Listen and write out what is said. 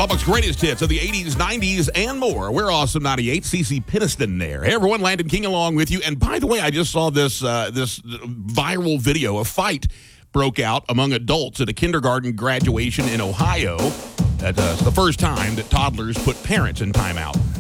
Lubbock's greatest hits of the 80s, 90s, and more. We're Awesome 98. CeCe Peniston there. Hey, everyone. Landon King along with you. And by the way, I just saw this viral video. A fight broke out among adults at a kindergarten graduation in Ohio. That's the first time that toddlers put parents in timeout.